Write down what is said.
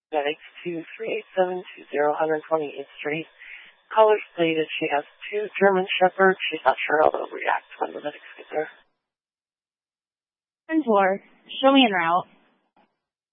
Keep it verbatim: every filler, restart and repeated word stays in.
Medics two three eight seven two zero one twenty-eighth Street. Caller stated she has two German Shepherds. She's not sure how they'll react when the medics get there. ten four. Show me en route.